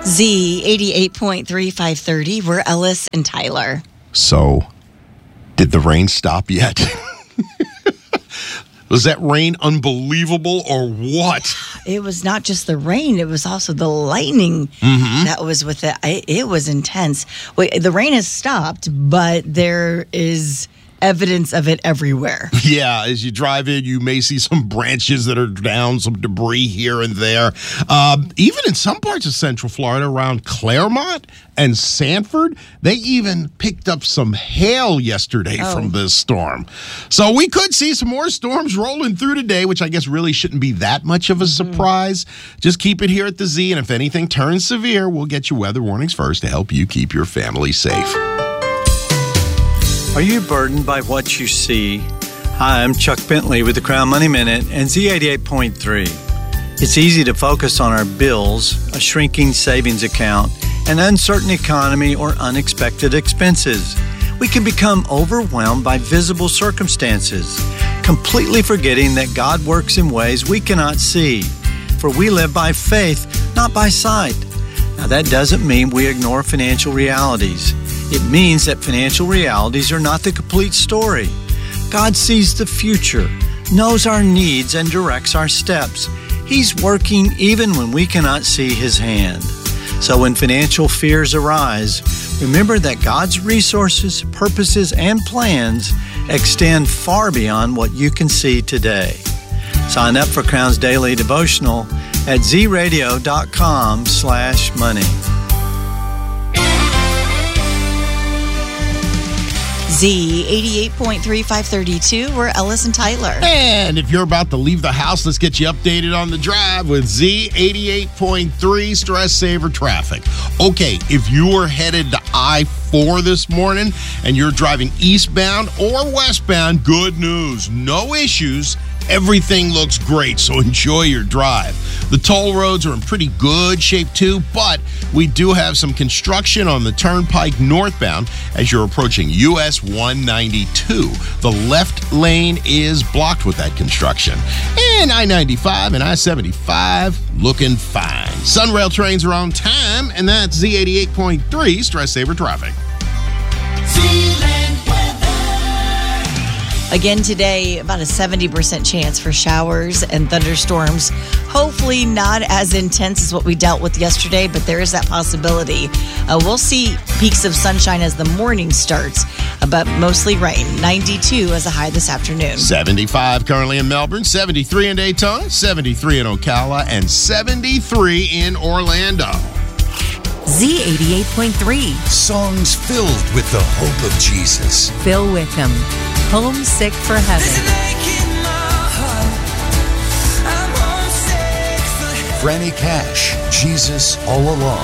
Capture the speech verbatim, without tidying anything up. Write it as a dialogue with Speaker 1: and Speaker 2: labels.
Speaker 1: Z eighty-eight point three, five thirty. We're Ellis and Tyler.
Speaker 2: So, did the rain stop yet? Was that rain unbelievable or what?
Speaker 1: It was not just the rain. It was also the lightning
Speaker 2: Mm-hmm.
Speaker 1: that was with it. It, it was intense. Wait, the rain has stopped, but there is evidence of it everywhere.
Speaker 2: Yeah, as you drive in, you may see some branches that are down, some debris here and there. Um, even in some parts of Central Florida, around Claremont and Sanford, they even picked up some hail yesterday
Speaker 1: Oh.
Speaker 2: from this storm. So we could see some more storms rolling through today, which I guess really shouldn't be that much of a surprise. Just keep it here at the Z, and if anything turns severe, we'll get you weather warnings first to help you keep your family safe.
Speaker 3: Are you burdened by what you see? Hi, I'm Chuck Bentley with the Crown Money Minute and Z eighty-eight point three. It's easy to focus on our bills, a shrinking savings account, an uncertain economy, or unexpected expenses. We can become overwhelmed by visible circumstances, completely forgetting that God works in ways we cannot see. For we live by faith, not by sight. Now, that doesn't mean we ignore financial realities. It means that financial realities are not the complete story. God sees the future, knows our needs, and directs our steps. He's working even when we cannot see His hand. So when financial fears arise, remember that God's resources, purposes, and plans extend far beyond what you can see today. Sign up for Crown's Daily Devotional at zradio.com slash money.
Speaker 1: Z eighty-eight point three, five thirty-two. We're Ellis and Tyler.
Speaker 2: And if you're about to leave the house, let's get you updated on the drive with Z eighty-eight point three Stress Saver Traffic. Okay, if you are headed to I four this morning and you're driving eastbound or westbound, good news. No issues. Everything looks great, so enjoy your drive. The toll roads are in pretty good shape too, but we do have some construction on the Turnpike northbound as you're approaching U S one ninety-two. The left lane is blocked with that construction. And I ninety-five and I seventy-five looking fine. Sunrail trains are on time, and that's Z eighty-eight point three Stress Saver Traffic.
Speaker 1: Again today, about a seventy percent chance for showers and thunderstorms. Hopefully not as intense as what we dealt with yesterday, but there is that possibility. Uh, we'll see peaks of sunshine as the morning starts, uh, but mostly rain. ninety-two as a high this afternoon.
Speaker 2: seventy-five currently in Melbourne, seventy-three in Daytona, seventy-three in Ocala, and seventy-three in Orlando.
Speaker 4: Z eighty-eight point three.
Speaker 5: Songs filled with the hope of Jesus.
Speaker 4: Phil Wickham. Homesick for Heaven.
Speaker 5: Franny Cash, Jesus All Along.